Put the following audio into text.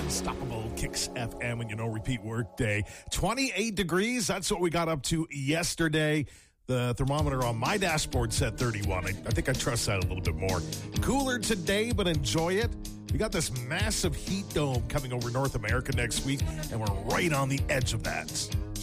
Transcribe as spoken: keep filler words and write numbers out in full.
Unstoppable Kicks F M, and you know, repeat work day. twenty-eight degrees, that's what we got up to yesterday. The thermometer on my dashboard said thirty-one. I, I think I trust that a little bit more. Cooler today, but enjoy it. We got this massive heat dome coming over North America next week, and we're right on the edge of that.